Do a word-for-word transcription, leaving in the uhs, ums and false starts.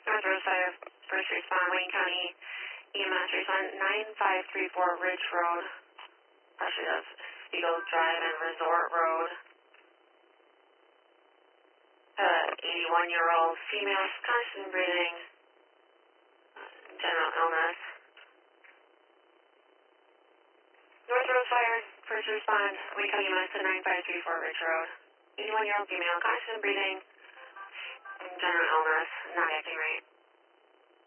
North Rose Fire, first respond, Wayne County E M S respond nine five three four Ridge Road. Actually, that's Spiegel Drive and Resort Road. Uh, eighty-one-year-old female, constant breathing, general illness. North Rose Fire, first respond, Wayne County E M S to nine five three four Ridge Road. eighty-one-year-old female, constant breathing, general illness, not acting right.